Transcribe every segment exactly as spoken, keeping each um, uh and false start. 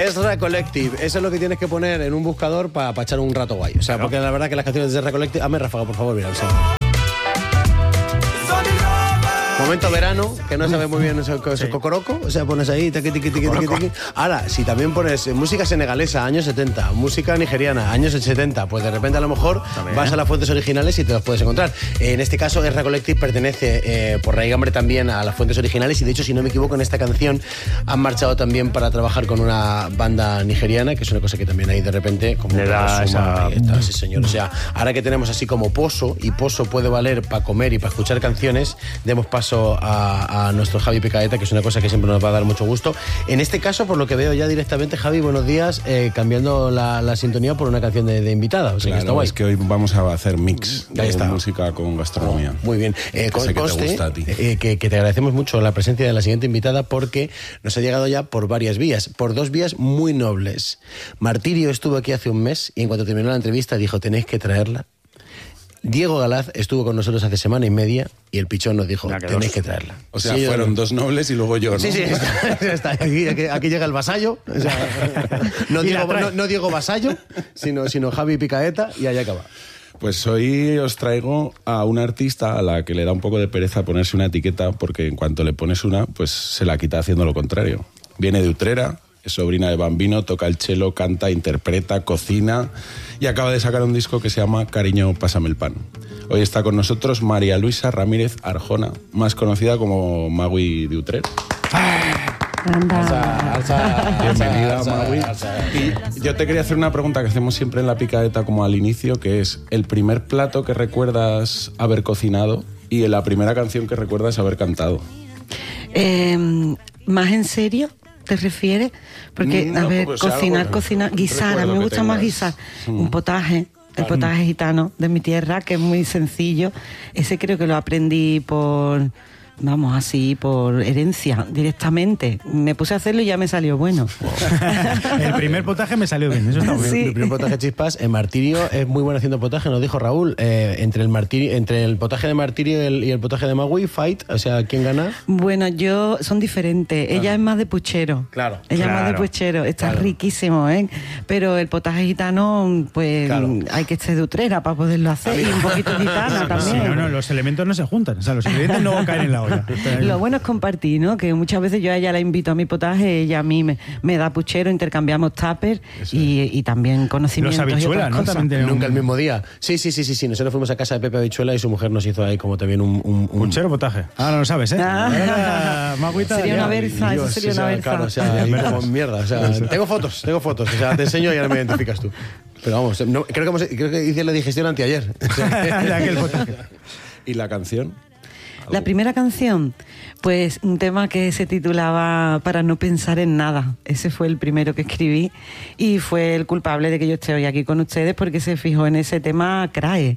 Ezra Collective, eso es lo que tienes que poner en un buscador para pa echar un rato guay. O sea, porque la verdad que las canciones de Ezra Collective... Hazme ráfaga, por favor, mira, o sea. Momento verano, que no sabes muy bien ese, ese sí. cocoroco, o sea, pones ahí, tiqui, tiqui, tiqui, tiqui, tiqui. Ahora, si también pones música senegalesa, años setenta, música nigeriana, años setenta, pues de repente a lo mejor también vas a las fuentes originales y te los puedes encontrar. En este caso, Ezra Collective pertenece eh, por raigambre también a las fuentes originales y de hecho, si no me equivoco, en esta canción han marchado también para trabajar con una banda nigeriana, que es una cosa que también ahí de repente como le da esa... está, sí, señor. O sea, ahora que tenemos así como pozo, y pozo puede valer para comer y para escuchar canciones, demos paso A, a nuestro Javi Picaeta, que es una cosa que siempre nos va a dar mucho gusto. En este caso, por lo que veo ya directamente, Javi, buenos días, eh, cambiando la, la sintonía por una canción de, de invitada. O sea, claro, que está guay. Es que hoy vamos a hacer mix Ahí de está. música con gastronomía. Oh, muy bien. Eh, con, que conste, te gusta a ti. Eh, que, que te agradecemos mucho la presencia de la siguiente invitada porque nos ha llegado ya por varias vías, por dos vías muy nobles. Martirio estuvo aquí hace un mes y en cuanto terminó la entrevista dijo, tenéis que traerla. Diego Galaz estuvo con nosotros hace semana y media y el pichón nos dijo, tenéis que traerla. O sea, sí, fueron yo... dos nobles y luego yo, ¿no? Sí, sí, está, está. Aquí, aquí, aquí llega el vasallo. O sea, no, Diego, no, no Diego Vasallo, sino, sino Javi Picaeta y ahí acaba. Pues hoy os traigo a una artista a la que le da un poco de pereza ponerse una etiqueta porque en cuanto le pones una, pues se la quita haciendo lo contrario. Viene de Utrera, es sobrina de Bambino, toca el cello, canta, interpreta, cocina y acaba de sacar un disco que se llama Cariño, pásame el pan. Hoy está con nosotros María Luisa Ramírez Arjona, más conocida como Magui de Utrera. Anda. Alza, alza, bienvenida, alza, Magui. Alza, alza. Y yo te quería hacer una pregunta que hacemos siempre en la Picaeta como al inicio, que es el primer plato que recuerdas haber cocinado y la primera canción que recuerdas haber cantado. Eh, ¿Más en serio te refieres? Porque, no, a ver, pues cocinar, algo, cocinar, guisar, a mí me gusta tengas. más guisar. Mm. Un potaje, el potaje gitano de mi tierra, que es muy sencillo. Ese creo que lo aprendí por... Vamos, así, por herencia, directamente. Me puse a hacerlo y ya me salió bueno. El primer potaje me salió bien, eso está bien. Sí. El primer potaje chispas, en Martirio es muy bueno haciendo potaje, nos dijo Raúl. Eh, entre, el martirio, entre el potaje de Martirio y el, y el potaje de Magui, fight, o sea, ¿quién gana? Bueno, yo, son diferentes. Ella ah. es más de puchero. Claro. Ella claro, es más de puchero, está claro. riquísimo, ¿eh? Pero el potaje gitano, pues, claro. hay que ser de Utrera para poderlo hacer. Y un poquito gitana también. Sí, no, no, los elementos no se juntan. O sea, los ingredientes no caen en la olla. Lo bueno es compartir, ¿no? Que muchas veces yo a ella la invito a mi potaje, ella a mí me, me da puchero, intercambiamos tupper y, y también conocimientos. Los habichuelas, ¿no? También Nunca un... el mismo día. Sí, sí, sí, sí, sí. Nosotros fuimos a casa de Pepe Habichuela y su mujer nos hizo ahí como también un... un, un... ¿Puchero o potaje? Ah, no lo sabes, ¿eh? Ah, Magüita, sería una versa, Dios, eso sería sí, una sea, versa. Claro, o sea, ahí como mierda. O sea, tengo fotos, tengo fotos. O sea, te enseño y ahora me identificas tú. Pero vamos, no, creo, que hemos, creo que hice la digestión anteayer. O sea, ¿Y la canción? La primera canción, pues un tema que se titulaba Para no pensar en nada. Ese fue el primero que escribí y fue el culpable de que yo esté hoy aquí con ustedes porque se fijó en ese tema Crae.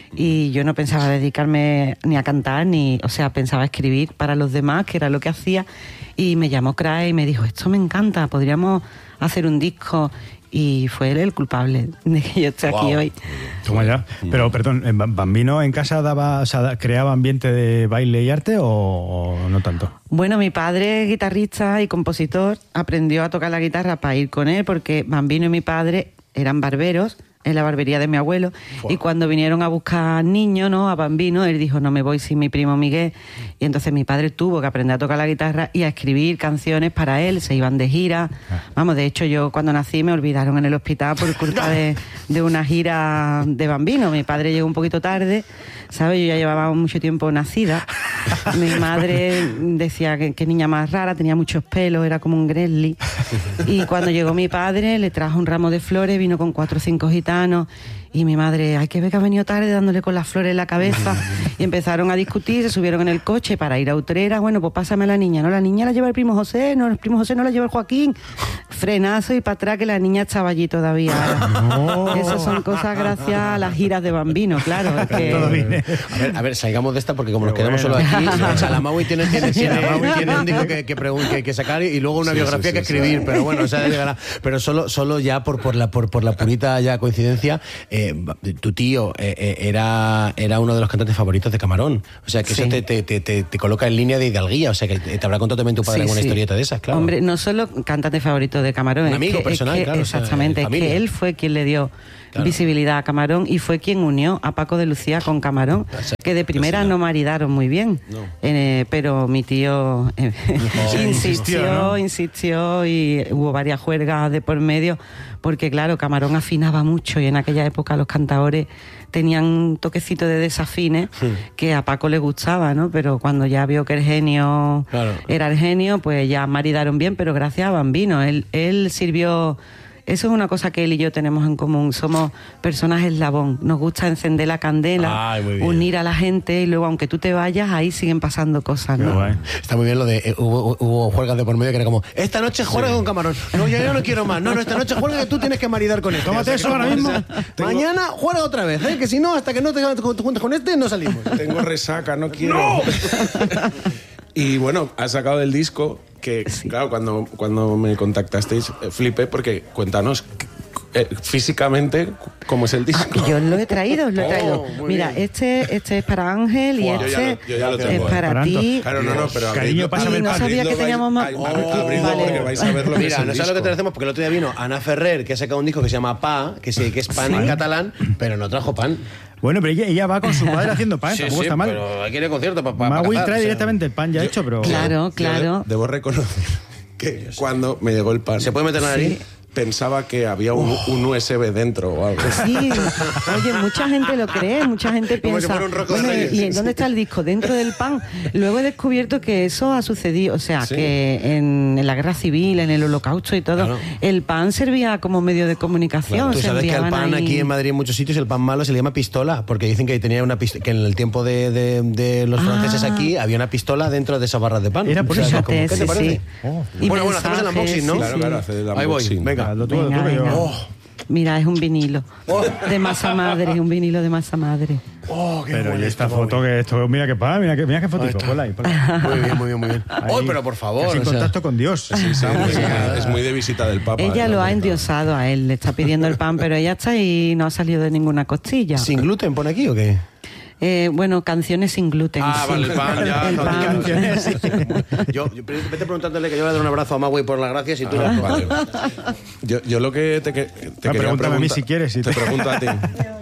Y yo no pensaba dedicarme ni a cantar, ni, o sea, pensaba escribir para los demás, que era lo que hacía. Y me llamó Crae y me dijo, esto me encanta, podríamos hacer un disco. Y fue él el culpable de que yo esté wow. aquí hoy. Toma ya. Pero, perdón, ¿Bambino en casa daba, o sea, creaba ambiente de baile y arte o, o no tanto? Bueno, mi padre, guitarrista y compositor, aprendió a tocar la guitarra para ir con él porque Bambino y mi padre eran barberos en la barbería de mi abuelo. Wow. Y cuando vinieron a buscar niños, ¿no?, a Bambino, él dijo, no me voy sin mi primo Miguel. Y entonces mi padre tuvo que aprender a tocar la guitarra y a escribir canciones para él. Se iban de gira. Ah. Vamos, de hecho, yo cuando nací me olvidaron en el hospital por culpa de, de una gira de Bambino. Mi padre llegó un poquito tarde, ¿sabes? Yo ya llevaba mucho tiempo nacida. Mi madre decía que, que niña más rara, tenía muchos pelos, era como un Gremlin. Y cuando llegó mi padre, le trajo un ramo de flores, vino con cuatro o cinco gitanos. Y mi madre, hay que ver que ha venido tarde dándole con las flores en la cabeza. Y empezaron a discutir, se subieron en el coche para ir a Utrera. Bueno, pues pásame a la niña. No, la niña la lleva el primo José, no, el primo José no la lleva el Joaquín. Frenazo y para atrás que la niña estaba allí todavía. No. Esas son cosas gracias a las giras de Bambino, claro. Es que... Todo viene. A ver, a ver, salgamos de esta porque como Pero nos quedamos bueno. solo aquí, o sea, la Maui tiene, tiene, tiene, tiene un disco que, que, que, que sacar y luego una sí, biografía sí, sí, que escribir. Sí. Pero bueno, o sea, llegará. Pero solo, solo ya por, por, la, por, por la purita ya coincidencia, eh, tu tío eh, eh, era, era uno de los cantantes favoritos de Camarón. O sea, que sí. eso te, te, te, te coloca en línea de hidalguía. O sea, que te habrá contado también tu padre sí, alguna sí. historieta de esas, claro. Hombre, no solo cantante favorito mérito de Camarón. Un es amigo que, personal, es que, claro. Exactamente, O sea, es que él fue quien le dio claro. visibilidad a Camarón y fue quien unió a Paco de Lucía con Camarón, que de primera no maridaron muy bien, no. eh, pero mi tío eh, no, insistió, ¿no? insistió y hubo varias juergas de por medio, porque claro, Camarón afinaba mucho y en aquella época los cantaores tenían un toquecito de desafines sí. que a Paco le gustaba, ¿no? Pero cuando ya vio que el genio claro. era el genio, pues ya maridaron bien, pero gracias a Bambino. Él, él sirvió... Eso es una cosa que él y yo tenemos en común. Somos personas eslabón. Nos gusta encender la candela, Ay, unir a la gente y luego, aunque tú te vayas, ahí siguen pasando cosas, ¿no? Bueno. Está muy bien lo de... Eh, hubo, hubo juergas de por medio que era como, esta noche juega sí. con Camarón. No, yo, yo no quiero más. No, no, esta noche juega que tú tienes que maridar con este. Tómate eso ahora mismo. Tengo... Mañana juega otra vez, ¿eh? Que si no, hasta que no te juntes con este, no salimos. Tengo resaca, no quiero. ¡No! Y bueno, has sacado el disco que, sí. claro, cuando, cuando me contactasteis, eh, flipé porque cuéntanos eh, físicamente cómo es el disco. Ah, yo lo he traído, lo he traído. Oh, Mira, este, este es para Ángel y wow. este yo ya lo, yo ya lo tengo, es para eh. ti. Claro, no, no, pero cariño, pásame el no sabía que teníamos más. Oh, abridlo vale. porque vais a ver lo que Mira, es el no sabes lo que te hacemos porque el otro día vino Ana Ferrer, que ha sacado un disco que se llama Pa, que, sí, que es pan ¿Sí? en catalán, pero no trajo pan. Bueno, pero ella, ella va con su padre haciendo pan, sí, tampoco sí, está mal. Pero hay que ir a concierto para pa, Magui pa trae o sea, directamente el pan ya yo, hecho, pero... Claro, claro. Debo reconocer que cuando me llegó el pan... ¿Se puede meter en la nariz? Sí. Pensaba que había un, oh. un U S B dentro o algo. Sí, oye, mucha gente lo cree, mucha gente piensa, bueno, ¿y dónde está el disco? Dentro del pan. Luego he descubierto que eso ha sucedido, o sea, sí. que en, en la guerra civil, en el holocausto y todo, claro. el pan servía como medio de comunicación. Claro. Tú sabes que el pan ahí... aquí en Madrid en muchos sitios, el pan malo se le llama pistola, porque dicen que tenía una pistola, que en el tiempo de, de, de los franceses ah. aquí había una pistola dentro de esas barras de pan. Era por o sea, eso. Como, ¿qué te sí, parece? Sí. Oh. Bueno, bueno, hacemos el unboxing, ¿no? Sí, claro, claro, hacer el unboxing. Ahí voy, venga. Lo tuyo, venga, venga. Oh. Mira, es un vinilo oh. de masa madre, es un vinilo de masa madre. Oh, qué pero bueno, y esta foto que esto, mira que pa, mira que mira qué foto, ponla ahí, ponla. Muy bien, muy bien, muy bien. Oh, pero por favor, sin o sea, contacto con Dios. Sí, sí, es, es muy de visita del Papa. Ella lo ha endiosado a él, le está pidiendo el pan, pero ella está y no ha salido de ninguna costilla. ¿Sin gluten pone aquí o qué? Eh, bueno, canciones sin gluten. Ah, sí. vale, el pan ya. El no, pan. Canciones, sí. yo, yo, vete preguntándole que yo le doy un abrazo a Magui por las gracias y tú... Ah, vale. yo, yo lo que te, te no, quería pregúntame preguntar... a mí si quieres. Si te, te pregunto a ti.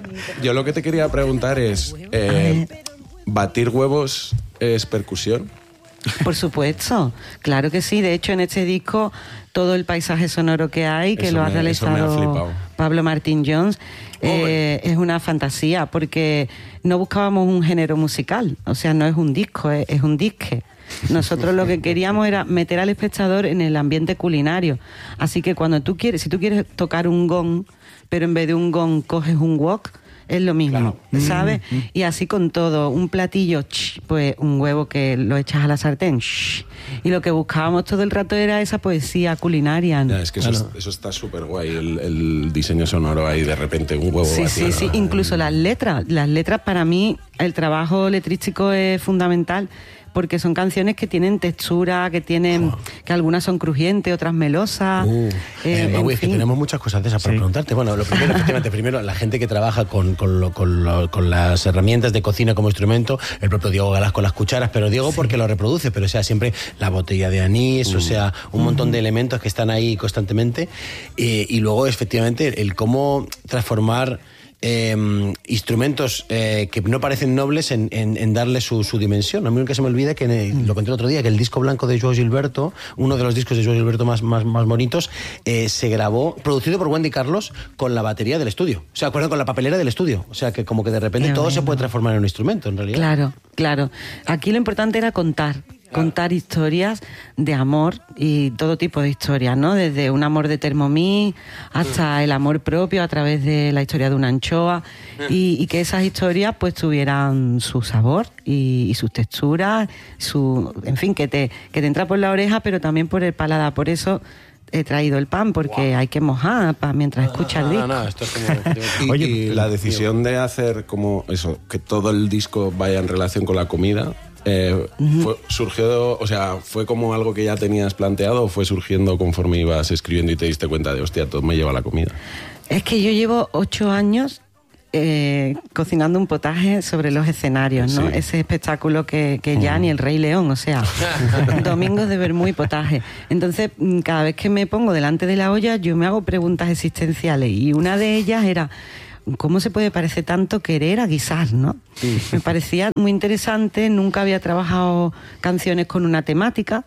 Yo lo que te quería preguntar es... Eh, ¿batir huevos es percusión? Por supuesto, claro que sí. De hecho, en este disco, todo el paisaje sonoro que hay, que eso lo ha me, realizado ha Pablo Martín Jones, eh, es una fantasía, porque no buscábamos un género musical. O sea, no es un disco, es, es un disque. Nosotros lo que queríamos era meter al espectador en el ambiente culinario. Así que cuando tú quieres, si tú quieres tocar un gong, pero en vez de un gong coges un wok, es lo mismo, claro. ¿sabes? Mm, mm. Y así con todo, un platillo, ch, pues un huevo que lo echas a la sartén, ch, y lo que buscábamos todo el rato era esa poesía culinaria, ¿no? Ya, es que eso, claro. es, eso está súper guay, el, el diseño sonoro ahí, de repente un huevo sí, vacío. Sí, sí, sí, incluso las letras, las letras para mí, el trabajo letrístico es fundamental, porque son canciones que tienen textura, que tienen, oh. que algunas son crujientes, otras melosas. Uh, eh, eh, Magui, es que tenemos muchas cosas de esas para sí. preguntarte. Bueno, lo primero, efectivamente, primero, la gente que trabaja con, con, lo, con, lo, con las herramientas de cocina como instrumento, el propio Diego Galás con las cucharas, pero Diego sí. porque lo reproduce, pero o sea, siempre la botella de anís, uh. o sea, un uh-huh. montón de elementos que están ahí constantemente. Eh, y luego, efectivamente, el cómo transformar Eh, instrumentos eh, que no parecen nobles en, en, en darle su, su dimensión. A mí nunca se me olvida que, mm. lo conté el otro día, que el disco blanco de Joao Gilberto, uno de los discos de Joao Gilberto más, más, más bonitos, eh, se grabó, producido por Wendy Carlos, con la batería del estudio. O sea, acuerdo, con la papelera del estudio. O sea, que como que de repente Qué todo bueno. se puede transformar en un instrumento, en realidad. Claro, claro. Aquí lo importante era contar. Contar historias de amor y todo tipo de historias, ¿no? Desde un amor de Thermomix hasta el amor propio a través de la historia de una anchoa y, y que esas historias pues tuvieran su sabor y, y sus texturas, su, en fin, que te, que te entra por la oreja pero también por el paladar. Por eso he traído el pan, porque wow. hay que mojar pa, mientras no, escucha el disco. No, no, esto es como... y, Oye, y la decisión de hacer como eso, que todo el disco vaya en relación con la comida... Eh, uh-huh. fue, surgió, o sea, ¿fue como algo que ya tenías planteado o fue surgiendo conforme ibas escribiendo y te diste cuenta de, hostia, todo me lleva a la comida? Es que yo llevo ocho años eh, cocinando un potaje sobre los escenarios, ¿no? Sí. Ese espectáculo que, que ya mm. ni el Rey León, o sea, domingos de vermú y potaje. Entonces, cada vez que me pongo delante de la olla, yo me hago preguntas existenciales y una de ellas era: ¿cómo se puede parecer tanto querer a guisar, no? Sí. Me parecía muy interesante, nunca había trabajado canciones con una temática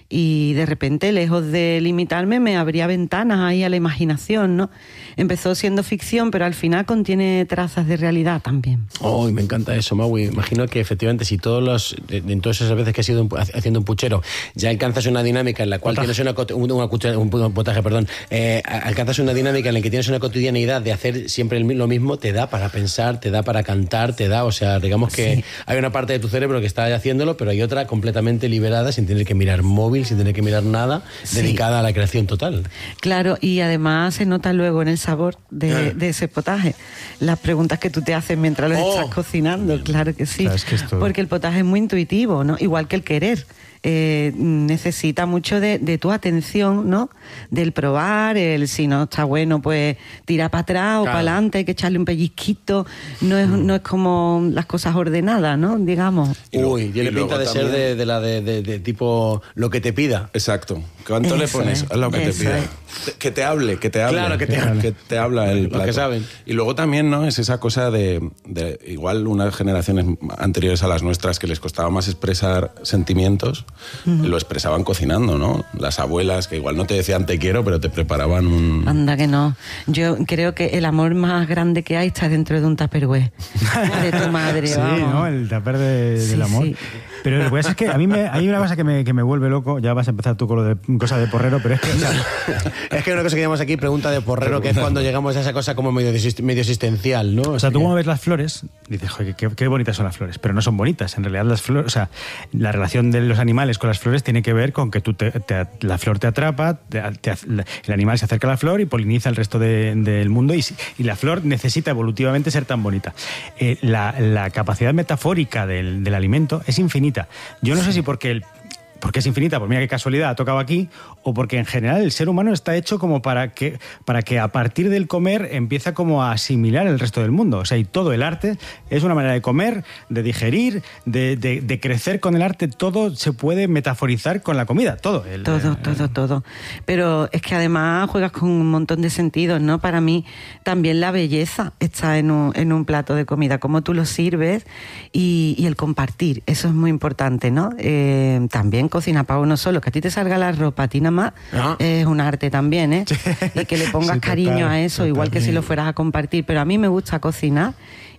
y de repente, lejos de limitarme, me abría ventanas ahí a la imaginación, ¿no? Empezó siendo ficción, pero al final contiene trazas de realidad también. Oh, me encanta eso, Maui. Imagino que efectivamente si todos los, en todas esas veces que has ido un, haciendo un puchero, ya alcanzas una dinámica en la cual potaje. tienes una, una, una, un potaje, perdón, eh, alcanzas una dinámica en la que tienes una cotidianidad de hacer siempre lo mismo, te da para pensar, te da para cantar, te da, o sea, digamos que sí. hay una parte de tu cerebro que está haciéndolo, pero hay otra completamente liberada, sin tener que mirar móvil, sin tener que mirar nada, sí. dedicada a la creación total. Claro, y además se nota luego en el sabor de, de ese potaje. Las preguntas que tú te haces mientras lo oh. estás cocinando, claro que sí. Claro, es que esto... Porque el potaje es muy intuitivo, ¿no? Igual que el querer. Eh, necesita mucho de, de tu atención, ¿no? Del probar, el si no está bueno, pues tira para atrás o claro. para adelante, hay que echarle un pellizquito. No es, mm. no es como las cosas ordenadas, ¿no? Digamos. Uy, tiene pinta de también... ser de, de la de, de, de tipo lo que te pida. Exacto. ¿Cuánto eso le pones es, a lo que te pida? Es. Que te hable, que te hable. Claro, que te hable. Que te habla el plato. Lo que saben. Y luego también, ¿no? Es esa cosa de, de igual unas generaciones anteriores a las nuestras que les costaba más expresar sentimientos. Uh-huh. Lo expresaban cocinando, ¿no? Las abuelas que igual no te decían te quiero, pero te preparaban un... Anda que no. Yo creo que el amor más grande que hay está dentro de un tupperware. De tu madre, sí, vamos. ¿no? El tupper de, sí, del amor. Sí. Pero lo que pasa es que a mí me, hay una cosa que me, que me vuelve loco. Ya vas a empezar tú con lo de cosas de porrero, pero es que... O sea, es que una cosa que llamamos aquí pregunta de porrero, que es cuando llegamos a esa cosa como medio, medio existencial, ¿no? O sea, tú cuando ves las flores, dices, joder, qué, qué bonitas son las flores, pero no son bonitas. En realidad las flores, o sea, la relación de los animales con las flores tiene que ver con que tú te, te, la flor te atrapa, te, te, el animal se acerca a la flor y poliniza el resto de, del mundo y, y la flor necesita evolutivamente ser tan bonita. Eh, la, la capacidad metafórica del, del alimento es infinita. Yo no sé si porque el porque es infinita, pues mira qué casualidad, ha tocado aquí, o porque en general el ser humano está hecho como para que, para que a partir del comer empieza como a asimilar el resto del mundo. O sea, y todo el arte es una manera de comer, de digerir, de, de, de crecer con el arte. Todo se puede metaforizar con la comida, todo. El, todo, el, todo, todo. Pero es que además juegas con un montón de sentidos, ¿no? Para mí también la belleza está en un, en un plato de comida, cómo tú lo sirves y, y el compartir, eso es muy importante, ¿no? Eh, también cocina para uno solo, que a ti te salga la ropa, a ti nada más, ¿no? Es un arte también, ¿eh? Y que le pongas sí, cariño total, a eso, total, igual que si lo fueras a compartir. Pero a mí me gusta cocinar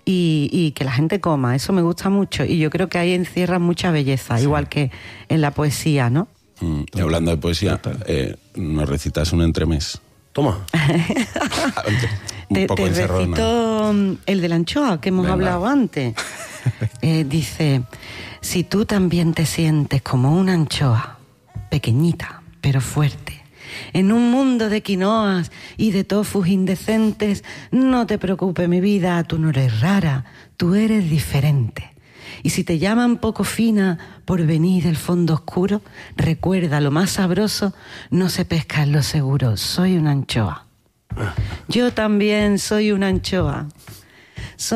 y, y que la gente coma, eso me gusta mucho. Y yo creo que ahí encierra mucha belleza, sí. igual que en la poesía, ¿no? Mm, y hablando de poesía, eh, nos recitas un entremés. Toma. un te, poco te encerrona. recito el de la anchoa, que hemos Venga. hablado antes. Eh, dice: si tú también te sientes como una anchoa, pequeñita pero fuerte, en un mundo de quinoas y de tofus indecentes, no te preocupes, mi vida, tú no eres rara, tú eres diferente. Y si te llaman poco fina por venir del fondo oscuro, recuerda, lo más sabroso no se pesca en lo seguro. Soy una anchoa. Yo también soy una anchoa.